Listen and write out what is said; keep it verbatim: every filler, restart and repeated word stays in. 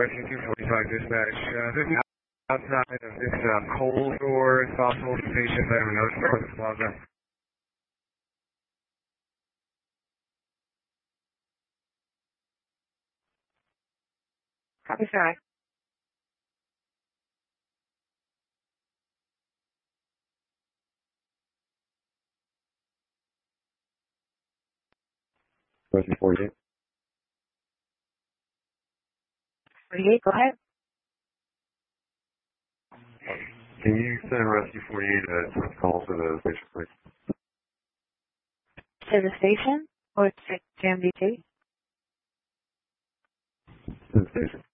Rescue two forty-five dispatch. Uh, this is outside of this uh, coal store, fossil station that we know, North Plaza. Copy, sir. Rescue forty-eight. forty-eight, go ahead. Can you send Rescue forty-eight a call to the station, please? To the station or to M D T? To the station.